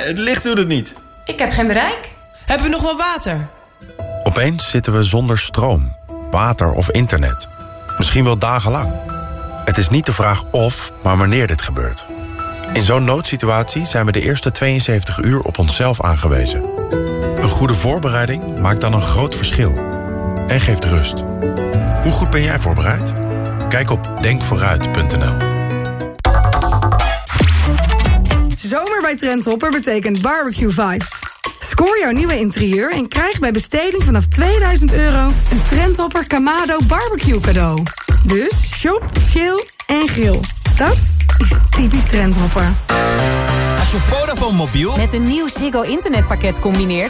het licht doet het niet. Ik heb geen bereik. Hebben we nog wel water? Opeens zitten we zonder stroom, water of internet. Misschien wel dagenlang. Het is niet de vraag of, maar wanneer dit gebeurt. In zo'n noodsituatie zijn we de eerste 72 uur op onszelf aangewezen. Een goede voorbereiding maakt dan een groot verschil. En geeft rust. Hoe goed ben jij voorbereid? Kijk op denkvooruit.nl. Zomer bij Trendhopper betekent barbecue vibes. Scoor jouw nieuwe interieur en krijg bij besteding vanaf €2000 een Trendhopper Kamado barbecue cadeau. Dus shop, chill en grill. Dat is typisch Trendhopper. Als je Vodafone mobiel met een nieuw Ziggo internetpakket combineert,